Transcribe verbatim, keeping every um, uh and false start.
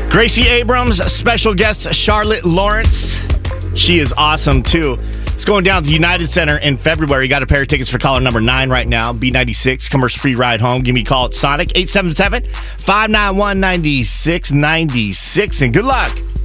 Gracie Abrams, special guest Charlotte Lawrence. She is awesome, too. It's going down to the United Center in February. You got a pair of tickets for caller number nine right now. B ninety-six, commercial-free ride home. Give me a call at Sonic, eight seven seven, five nine one, nine six nine six. And good luck.